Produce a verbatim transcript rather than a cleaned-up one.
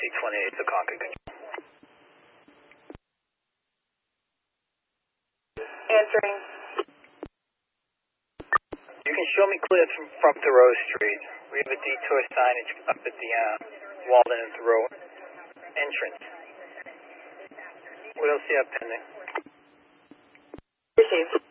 twenty-eight to Concord Control. Answering. You can show me clear from, from Thoreau Street. We have a detour signage up at the uh, Walden and Thoreau entrance. What else do you have pending? Received.